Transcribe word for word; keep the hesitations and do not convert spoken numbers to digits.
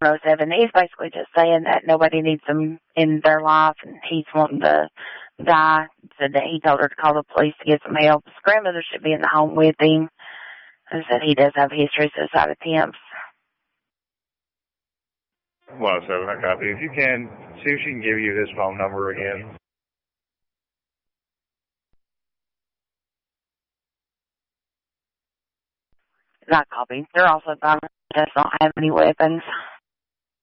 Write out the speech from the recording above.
oh seven. He's basically just saying that nobody needs him in their life, and he's wanting to die. Said that he told her to call the police to get some help. His grandmother should be in the home with him. And said he does have a history of suicide attempts. Well, so I copy. If you can, see if she can give you his phone number again. Not copy. They're also found that does not have any weapons.